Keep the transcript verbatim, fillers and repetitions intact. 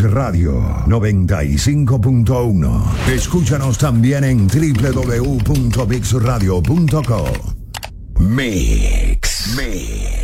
Mix Radio noventa y cinco punto uno. Escúchanos también en doble u doble u doble u punto mix radio punto com. Mix. Mix.